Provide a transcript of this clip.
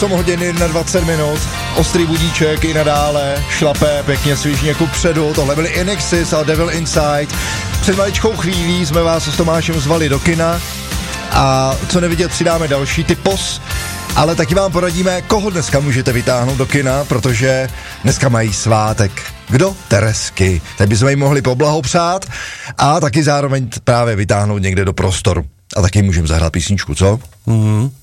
8 hodin na 20 minut, ostrý budíček i nadále, šlapé pěkně svižně kupředu, tohle byli Inexis a Devil Inside. Před maličkou chvílí jsme vás s Tomášem zvali do kina a co nevidět, přidáme další typos, ale taky vám poradíme, koho dneska můžete vytáhnout do kina, protože dneska mají svátek. Kdo? Teresky. Tak bychom jim mohli poblahopřát a taky zároveň právě vytáhnout někde do prostoru. A taky můžeme zahrát písničku, co?